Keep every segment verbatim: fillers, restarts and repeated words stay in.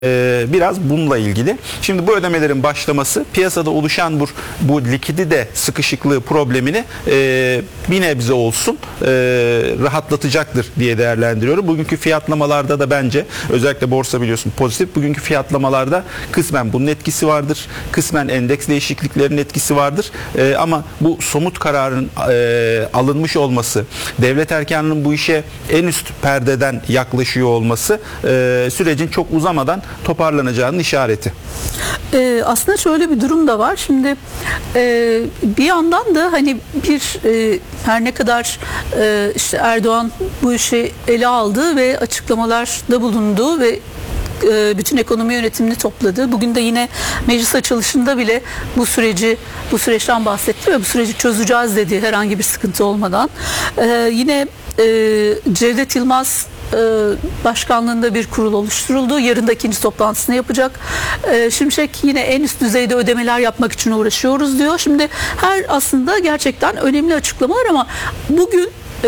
Ee, biraz bununla ilgili. Şimdi bu ödemelerin başlaması piyasada oluşan bu, bu likidite sıkışıklığı problemini e, bir nebze olsun e, rahatlatacaktır diye değerlendiriyorum. Bugünkü fiyatlamalarda da bence özellikle borsa biliyorsun pozitif. Bugünkü fiyatlamalarda kısmen bunun etkisi vardır. Kısmen endeks değişikliklerinin etkisi vardır. E, ama bu somut kararın e, alınmış olması, devlet erkanının bu işe en üst perdeden yaklaşıyor olması e, sürecin çok uzamadan toparlanacağının işareti. Ee, aslında şöyle bir durum da var. Şimdi e, bir yandan da hani bir e, her ne kadar e, işte Erdoğan bu işi ele aldı ve açıklamalarda bulundu ve e, bütün ekonomi yönetimini topladı. Bugün de yine meclis açılışında bile bu süreci, bu süreçten bahsetti ve bu süreci çözeceğiz dedi herhangi bir sıkıntı olmadan. E, yine e, Cevdet Yılmaz başkanlığında bir kurul oluşturuldu. Yarın da ikinci toplantısını yapacak. Şimşek yine en üst düzeyde ödemeler yapmak için uğraşıyoruz diyor. Şimdi her aslında gerçekten önemli açıklamalar ama bugün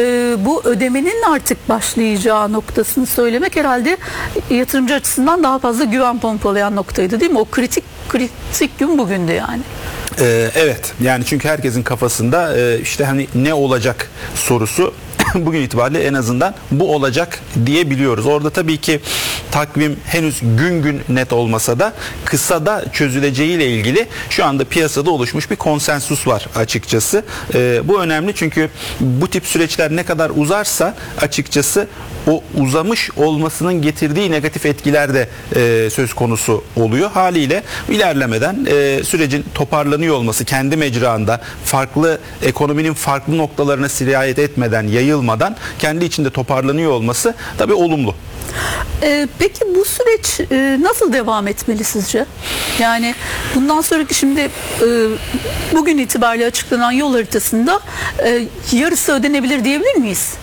bu ödemenin artık başlayacağı noktasını söylemek herhalde yatırımcı açısından daha fazla güven pompalayan noktaydı, değil mi? O kritik kritik gün bugündü yani. Ee, evet. Yani çünkü herkesin kafasında e, işte hani ne olacak sorusu bugün itibariyle en azından bu olacak diyebiliyoruz. Orada tabii ki takvim henüz gün gün net olmasa da kısada çözüleceğiyle ilgili şu anda piyasada oluşmuş bir konsensus var açıkçası. Ee, bu önemli çünkü bu tip süreçler ne kadar uzarsa açıkçası o uzamış olmasının getirdiği negatif etkiler de e, söz konusu oluyor. Haliyle ilerlemeden e, sürecin toparlanıyor olması kendi mecranda farklı ekonominin farklı noktalarına sirayet etmeden, yayılmadan kendi içinde toparlanıyor olması tabii olumlu. Ee, peki bu süreç e, nasıl devam etmeli sizce? Yani bundan sonraki şimdi e, bugün itibariyle açıklanan yol haritasında e, yarısı ödenebilir diyebilir miyiz?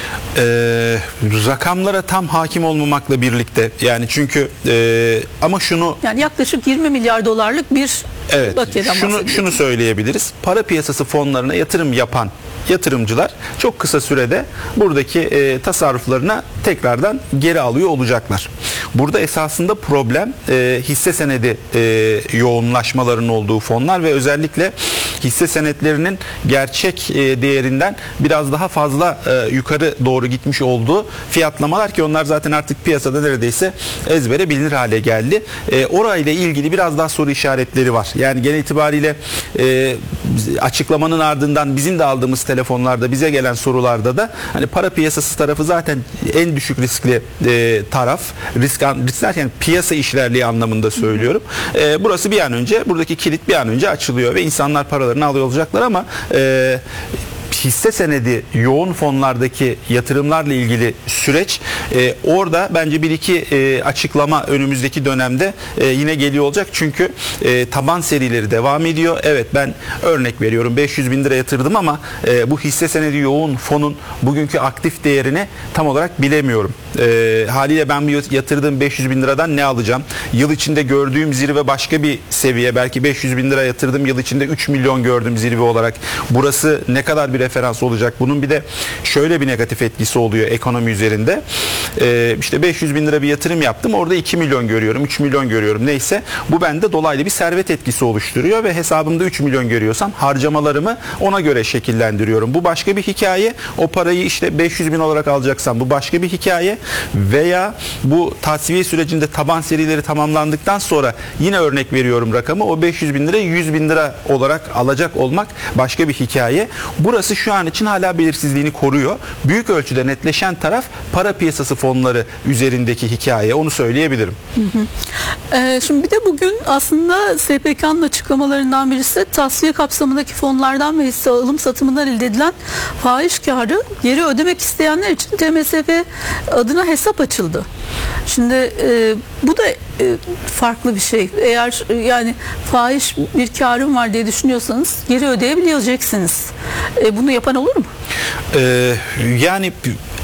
Ee, rakamlara tam hakim olmamakla birlikte yani çünkü e, ama şunu yani yaklaşık yirmi milyar dolarlık bir evet şunu şunu söyleyebiliriz. Para piyasası fonlarına yatırım yapan yatırımcılar çok kısa sürede buradaki e, tasarruflarına tekrardan geri alıyor olacaklar. Burada esasında problem e, hisse senedi e, yoğunlaşmalarının olduğu fonlar ve özellikle hisse senetlerinin gerçek e, değerinden biraz daha fazla e, yukarı doğru gitmiş olduğu fiyatlamalar ki onlar zaten artık piyasada neredeyse ezbere bilinir hale geldi. E, orayla ilgili biraz daha soru işaretleri var. Yani genel itibariyle e, açıklamanın ardından bizim de aldığımız telefonlarda bize gelen sorularda da hani para piyasası tarafı zaten en düşük riskli e, taraf. Risk, risk derken piyasa işlerliği anlamında söylüyorum. E, burası bir an önce buradaki kilit bir an önce açılıyor ve insanlar paralarını alıyor olacaklar ama e, hisse senedi yoğun fonlardaki yatırımlarla ilgili süreç e, orada bence bir iki e, açıklama önümüzdeki dönemde e, yine geliyor olacak. Çünkü e, taban serileri devam ediyor. Evet ben örnek veriyorum beş yüz bin lira yatırdım ama e, bu hisse senedi yoğun fonun bugünkü aktif değerini tam olarak bilemiyorum. E, haliyle ben bir yatırdığım beş yüz bin liradan ne alacağım? Yıl içinde gördüğüm zirve başka bir seviye. Belki beş yüz bin lira yatırdım yıl içinde üç milyon gördüm zirve olarak. Burası ne kadar bir referans olacak? Bunun bir de şöyle bir negatif etkisi oluyor ekonomi üzerinde. Ee, işte beş yüz bin lira bir yatırım yaptım. Orada iki milyon görüyorum, üç milyon görüyorum. Neyse bu bende dolaylı bir servet etkisi oluşturuyor ve hesabımda üç milyon görüyorsam harcamalarımı ona göre şekillendiriyorum. Bu başka bir hikaye. O parayı işte beş yüz bin olarak alacaksam bu başka bir hikaye veya bu tasfiye sürecinde taban serileri tamamlandıktan sonra yine örnek veriyorum rakamı o beş yüz bin lira yüz bin lira olarak alacak olmak başka bir hikaye. Burası şu an için hala belirsizliğini koruyor. Büyük ölçüde netleşen taraf para piyasası fonları üzerindeki hikaye. Onu söyleyebilirim. Hı hı. Ee, şimdi bir de bugün aslında S P K'nın açıklamalarından birisi tasfiye kapsamındaki fonlardan ve hisse alım satımından elde edilen fahiş karı geri ödemek isteyenler için T M S F adına hesap açıldı. Şimdi e, bu da e, farklı bir şey. Eğer e, yani fahiş bir karım var diye düşünüyorsanız geri ödeyebileceksiniz. E, bunu yapan olur mu? Ee, yani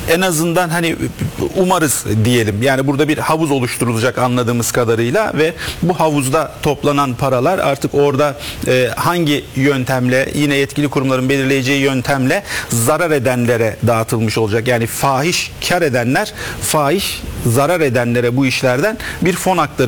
en azından hani umarız diyelim. Yani burada bir havuz oluşturulacak anladığımız kadarıyla ve bu havuzda toplanan paralar artık orada e, hangi yöntemle, yine yetkili kurumların belirleyeceği yöntemle zarar edenlere dağıtılmış olacak. Yani fahiş kar edenler, fahiş zarar edenlere bu işlerden bir fon aktarı